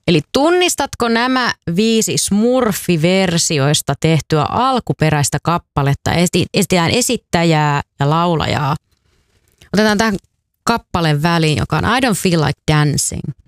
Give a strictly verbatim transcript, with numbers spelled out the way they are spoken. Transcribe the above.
Eli tunnistatko nämä viisi Smurfi-versioista tehtyä alkuperäistä kappaletta? Esitellään esittäjää ja laulajaa. Otetaan tähän kappaleen väliin, joka on I don't feel like dancing.